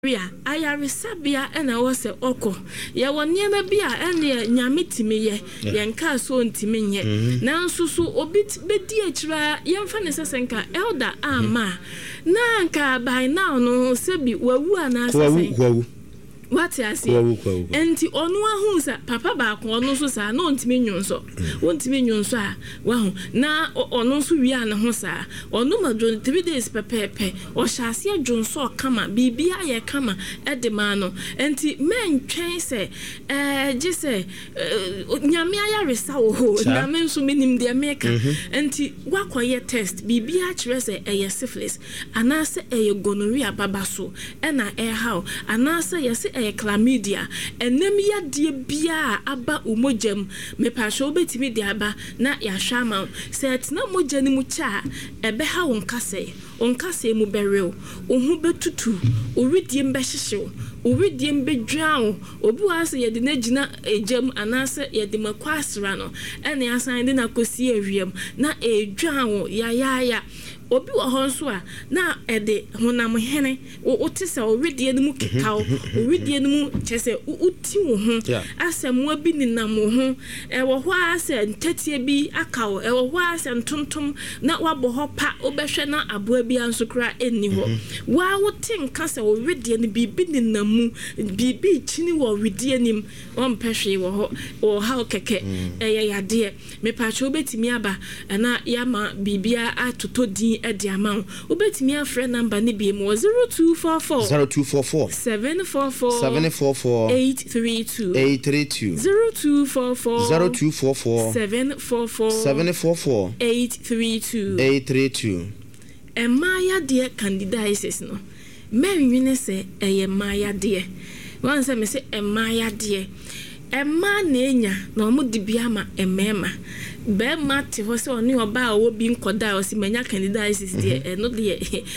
ayaresabia ena wo se oko ye woniema bia ene nyame timi ye yenka so ntimi nye nanso so obi bedi akira yemfa ne sesenka elder ama na nka by now no sebi wawu ana sesen what I say enti onu ahu sa papa ba ko onu so sa na ontimi nyunso ontimi nyunso a wahu na onu so wi ana ho sa onu ma 3 days pepepe o hyase adwonso kama bibia ye kama edema no enti men twen se gise nyame ayaresa wo ho na men so minim de meka enti wakoye test bibia kire se eye syphilis anase eye gonorrhea babaso ena how anase yesi chlamydia enem ya die bia aba umojam me pasho obetimi de aba na ya hwama set na moja ni mu cha ebe ha wonkase mu bereo ohu betutu owidie mbehyehew owidie mbedwan obi wase ye de na gina ejam anase ye de makwasra no ene asan de na kosi awiem na edwan ya obi wo honso a na ede honam hene wo tese owidie no mu kekaw owidie no mu chese uti wo ho asem abi ninam wo ho wo ho ase ntatie bi akaw wo ho ase ntontom na wabo ho pa obehwe na aboa bi anso kra enni ho wa wo tinka se owidie no bibi ninam mu bibi chini wo owidie nim on pehwe wo ho wo ha keke yade me pa cho betimi aba na yama bibia atotodi edi amount obetimi afre number ni bi mo 0244 744 832 0244 744 832 Emaya de candidiasis no menwene se emaya de wan se me se emaya de emma na enya na omudibia ma emema be mate ho se oni oba wo bi nkoda o si manya candidiasis de no de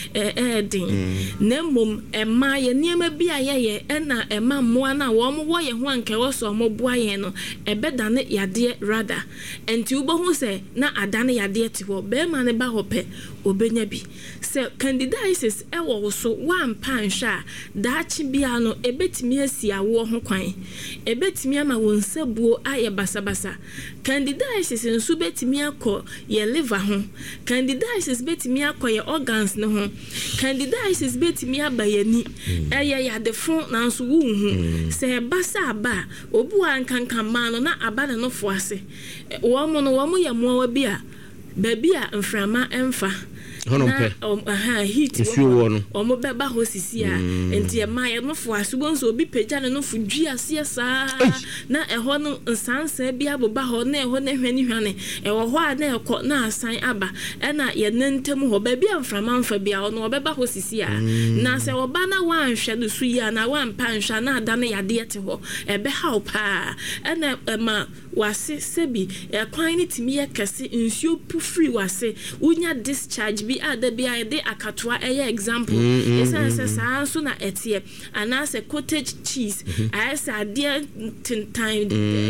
din na mom emma ye niema bia ye na emma moa na wo mo ye ho anke wo so mo boa ye no ebeda ne yade rather enti ubo hu se na adane yade ti ho be ma ne ba ho pe obenya bi se candidiasis wo so wan pan hwa daachi bia no ebetimi asia wo ho kwan ebetimi ama won sabuo aye basabasa candidiasis nso betimi akọ ye liver ho candidiasis betimi akọ ye organs ne ho candidiasis betimi abayani eye yadefo na nso wu hu se basa aba obu ankankan ma no na aba ne no fo ase wo mo ye mo wa bia ba bia mframa emfa honompe heat no omo beba hosisi a enti e ma ye no fo asubon so obi peja ne no fo dwi ase sa na eho no nsansa bia boba ho na eho na hwani hwane e wo ho a na ekọ na asan aba e na ye nantem ho ba bia mframa mfa bia no obeba hosisi a na se oba na wan hwe do su ya na wan pa nhwa na ada na yade te ho ebe ha pa e na ma wase sebi e kwan ni timi ye kase nsuo pu free wase unya discharge bi ada bia de akatoa eye example esa sa so na etie anase cottage cheese asa de tintan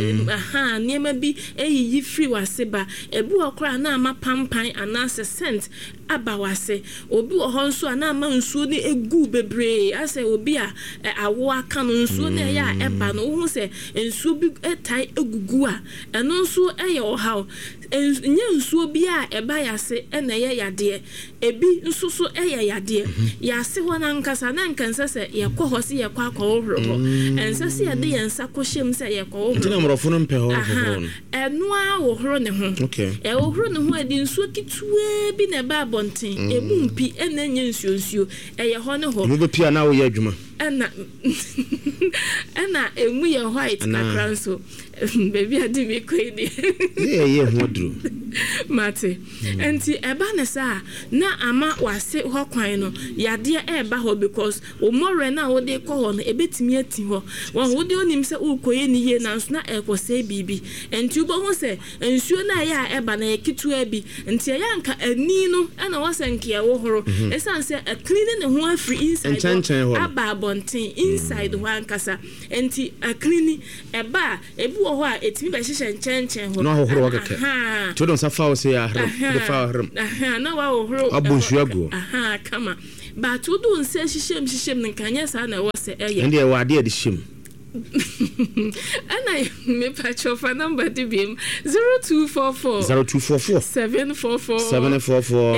niema bi eyi free wase ba ebu okra na ama pampan anase scent aba wase obi ho nso na ama nsuo ni egu bebre asa obi a awo aka no nsuo na ya eba no hu se nsuo bi etai egugu a eno nso eye ohaw nye nsuo bi a eba yase ena ye yade ebi nso so eye yade yase ho na nkasa na nkansa se ye kọ ho se ye kwa akọ ho ensa se ye de yensa kọ hjem se ye kọ ho ntina mrofo no mpe ho eno a wo horo ne ho e wo horo ne ho adi nsuo kitue bi na ba bonten ebu mpi ena nye nsuo eye ho ne ho mo be pia na wo ye adwuma ena emu ye white na kranso baby adi mi koidi ye ho dru mate enti eba ne sa na ama wase ho kwan no yade eba ho because o more na wo de ko ho no ebetimi ati ho wo de onim se ukoye ni ye na nso na ekose bibi enti ubo ho se ensuo na ya eba na ekitu abi enti ya nka ani no na wase nke wo horo esanse a cleaning ne ho afri inside aba bonten inside ho ankasa enti a cleaning eba ebu ho a etimi ba hyehyɛ nkyɛnkyɛn ho no ho horo wakeke to don safa o se ya horo de fa horo na wa ho horo abonsu agu kama but we do say shishim nkanya sa na wo se eye and there were de shim and I me patch of a number to be 0244 744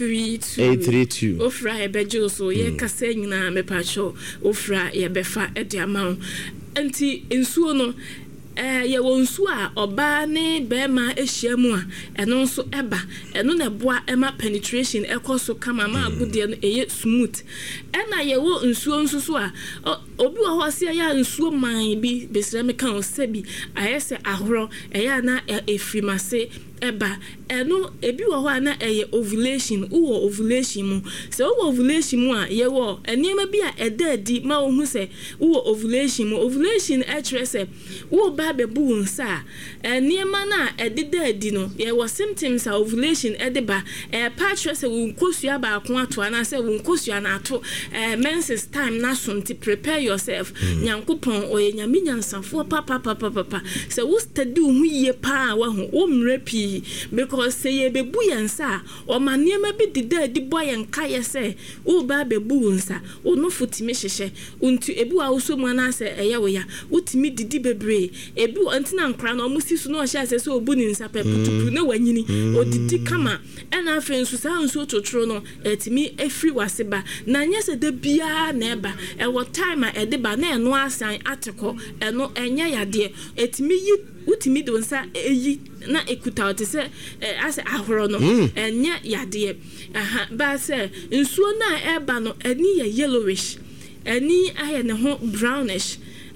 832 ofra ebejo so ye kase nyina me patch ofra ye befa e de amount anti nsuo no ye wonsu a oba ne bema ehia mu a eno nso eba eno na boa ema penetration ekoso kama ma agudie no eye smooth ena ye wo nsuo nso so a obi wo ho se ya nsuo man bi besire me kan o se bi ayese ahoro eya na efrimase eba eno ebi wo ho na eye ovulation wo ovulation mu se wo ovulation mu a ye wo eniema bi a edadi ma wo hu se wo ovulation mu ovulation se wo ba bebu nsa eniema na ededadi no ye wo symptoms of ovulation edeba patch se wo nkosua ba ko ato ana se wo nkosua na ato menses time na so nti prepare yourself nyankopon oye nyame nyansafo papa se wo study hu ye pa wa hu wo mrepi because say ye bebu yensa o maniema bi didadi boy enka ye se wo ba bebu nsa wo no futimi hyehye untu ebu a wo so mu ana se eye wo ya utimi didi bebre ebu antina nkra na omusi so no hye ase se obu ni nsa peputupu na wanyini odidi kama ena afen so sa nso totoro no etimi efri waseba na nya se da bia na eba wo time a edeba na eno asan ateko eno enya yade etimi yi utimi do nsa eyi na ekuta otese ase ahoro no enya yade ba se nsuo na eba no eni ye yellowish eni aye ne ho brownish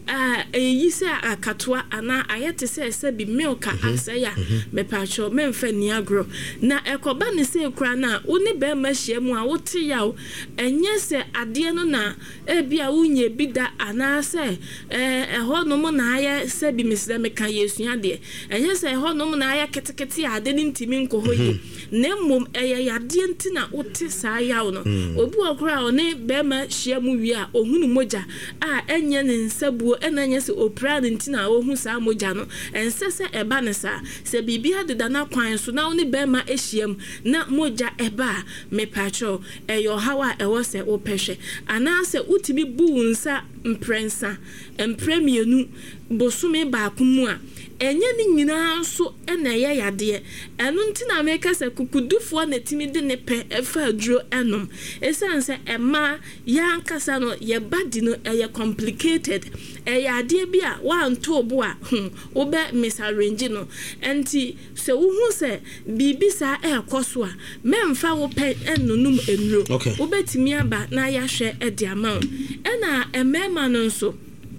eyi se akatoa ana ayete se bi milk asaya mepacho memfa ni agro na ekoba ne se kura na woni be ma hia mu a wote yawo enye se ade no na bia wunye bida ana se eho no mo na aye se bi misle meka yesua de enye se eho no mo na aye ketekete ade ni ntimi nkohoye na mom eye yade ntina wote sa yawo no obi okura one be ma hia mu wi a ohunu moja enye ne nsabu enanye se opra ntina ohun sa moja no ensese eba ne sa se bibia de na kwan so na oni be ma ehiem na moja eba mepacho eyo hawa ewo se opehwe ana se utimi bu nsa mprensa empremienu bosume ba akumu a enye ni nyina so ena ye yade eno ntina meka se kukudufo na timi de ne pe efa aduro enom esanse ema ya nkasa no ye badi no eye complicated yade bia wa nto obo a wo be misarrange no enti se wo hu se bibisa ekoso a memfa wo pe enunum enuro wo betimi aba na ya hwe edi ama ena emema no nso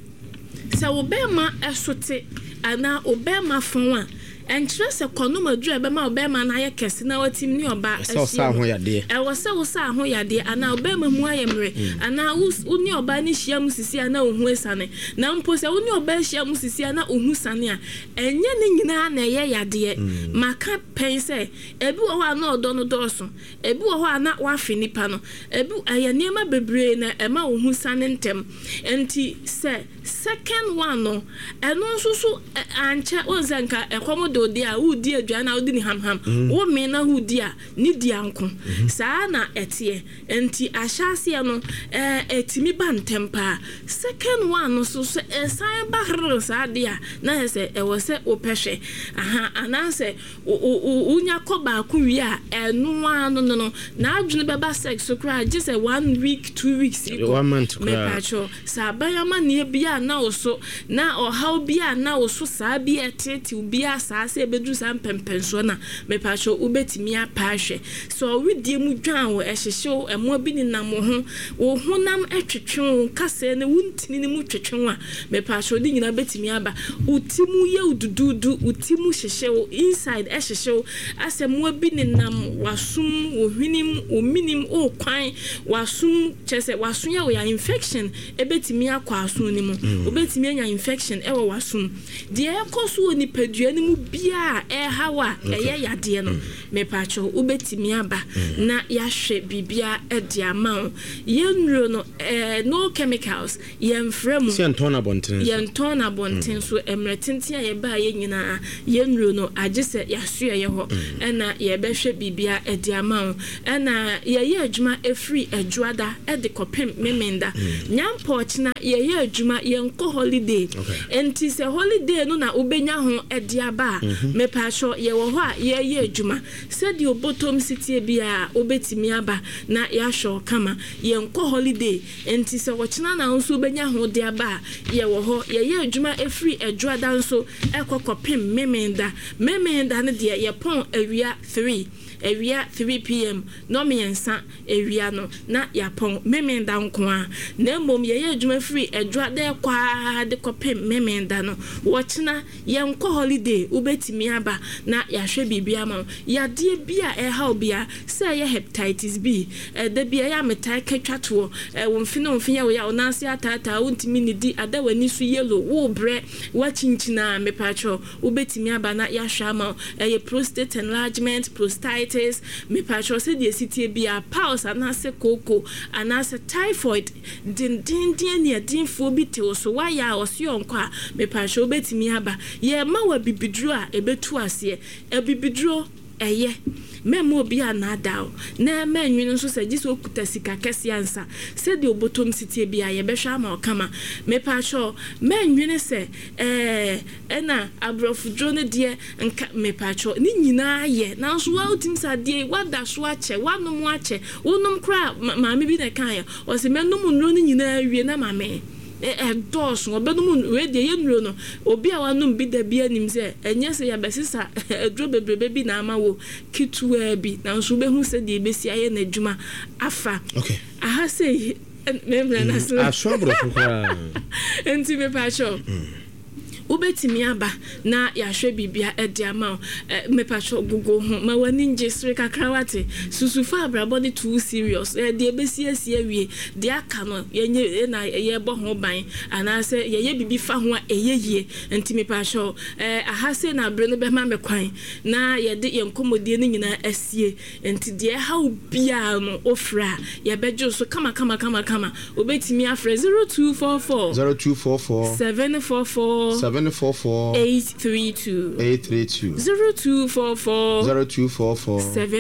se wo be ma esote ana obema fon a enkyere se konom aduru ebema obema na ye kese na watim ni oba sa ho yade wose wo sa ho yade ana obema mu ayemre ana uni oba ni hia musisi ana ohu esane na mpo se uni oba hia musisi ana ohu sane a enye ni nyina na ye yade maka pense ebi wo ho na odo no doso ebi wo ho na wafe nipa no ebi aye niema bebre na ema ohu sane ntem enti se second one no eno nsusu anche onzenka ekomo do dia udi adwana udi ni ham wo me na udi a ni dia nko saa na etie enti ahyase no etimi bantempa second one no so esan bahro saa dia na se ewo se opehwe anase unya koba ku wi a enu anu no na adwene beba sex so kra just 1 week 2 weeks 1 month kra mepacho saa bayama ne bia na oso na ohaw bia na oso saa bia etete bia saa se bedu saa pempenso na mepacho ubetimi apahwe so widie mu dwan wo ehyehyew emo bi ni nam ho wo honam etwetwe kase ne wuntini ni mu twetwe a mepacho di nyina betimi aba utimu ye udududu utimu hyehyew inside ehyehyew asemo bi ni nam wasum wo hwinim o minim o kwan wasum chese wasun ya wo ya infection ebetimi akwa asun ni mu obetimi anya infection ewo wasum de ekoso ni padua ni mu bibia hawa eye yade no me pacho ubetimi aba na yahwe bibia edi ama yenro no no chemicals yemfrem yentona bonten so emretentia ye ba ye nyina yenro no agese yaso ye ho na ye behwe bibia edi ama na ye adwuma efri adwada edi kopem memenda nyampo china ye adwuma yenko holiday enti se holiday no na ubenya ho edi aba me pacho ye wo ho a ye adwuma sedi obotom sitie bia obetimi aba na ya sho kama yenko holiday enti se wo china na nso ubenya ho de aba ye wo ho ye adwuma efri adwada nso ekokopem memenda ne de ye pon awia 3 p.m. no me ensa ewia no na yapon memenda nkoa na mom ye adwuma free edwa de kwa de kopem memenda no wochina ye nko holiday ubetimi aba na yahwe bibia ma yade bia ha obia say ye hepatitis B de bia ya metai katwato wonfine ya onase atata wontimi ni di adawani su yellow wo bre wachinchina mepacho ubetimi aba na yahwe ama ye prostate enlargement prostatitis me pacho se de sitie bia pause anase koko anase typhoid din ne dinfo bi te so wa ya osio nkwa me pacho betimi aba ye ma wa bibiduro a ebetu ase bibiduro eye memo bia na daw na manwin nso se gise okuta sika kese ansa se de obotom sitie bia ye behwa ma okama me pacho manwin se na abrofudro ne de nka me pacho ni nyina ye na nso wa utim sadie wada so ache wanom ache wonum kra maame bi na kan ya o se menum nro ni nyina wie na maame dos no bedum we de yenro no obi a wanum bi da bi anim se enye se ya besisa adro bebrebe bi na ama wo kitua bi na nso be hu se de besi aye na adwuma afa aha se memra na so ashobro fukra enti me pa sho ubetimi aba na yahwe bibia ediama me pacho gugu ho ma wani nje sire kakrawate susufa abrabo de too serious de ebesi asie wie de aka no yenye na ye bo ho ban anase ye bibi fa ho a eyeye enti me pacho ahase na abre no be ma me kwan na ye de yenkomodie ni nyina asie enti de ha ubia no ofra ye bejo so kama ubetimi afre 0244 744 832 0244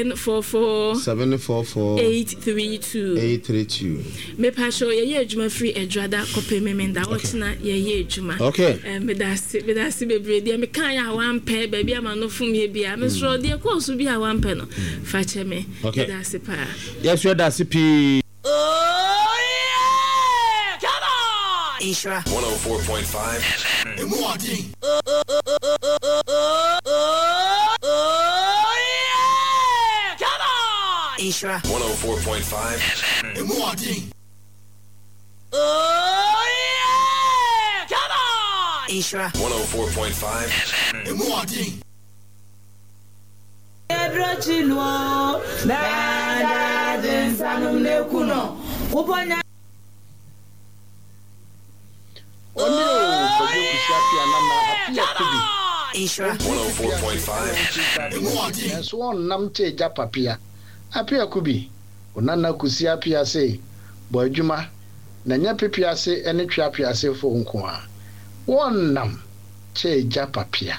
744 832 me pasho ye adwuma free edwada kope memenda wochina ye adwuma me dasi bebre dia me kan ya wampe ba bia ma no fum ye bia me so de course bia wampe no fa che me dasi pa yes we dasi pi Ishra 104.5 Emwadi Come on Ishra 104.5 Emwadi Come on Ishra 104.5 Emwadi Edrochino Nada densanum nekuno Kuponya Ishra 104.5 so on nam che japapia apia kubi onana kusi apia se bo adwuma na nya pepia se ene twa apia se fo nko a won nam che japapia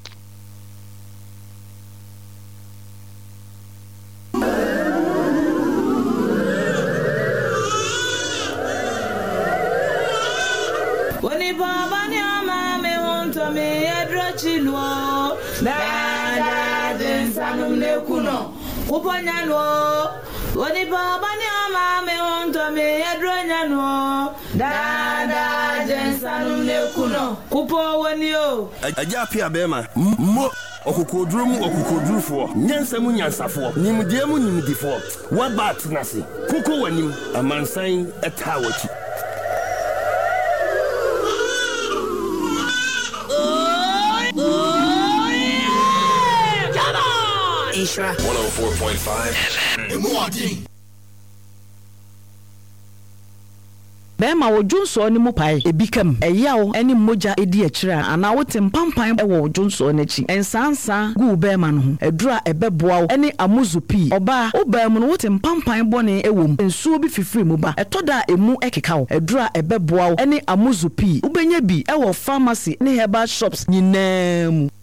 Baba ni ama me wonto me edrochino na densanum nekuno kuponya no woni baba ni ama me wonto me edronya no da densanum nekuno kupo woni o aja pia bema mo okukodurufo nyansamu nyansafo nimdiemu nimdifo wabat nase kuko wanim amansan etawachi Ishra 104.5 Emwadi bɛrima wo dwonso ne mu pae ebi kam ɛyaw ne mogya edi akira ana wote mpampan ɛwɔ dwonso n'akyi ensansa gu bɛrima no ho adura ɛbɛboa wo ne amuzupi ɔba wo bɛrima no wote mpampan bɔne ɛwom nsuo bi fifiri mu ba ɛtɔda emu ɛkeka wo adura ɛbɛboa wo ne amuzupi wobɛnya bi ɛwɔ pharmacy ne herbal shops nyinaa mu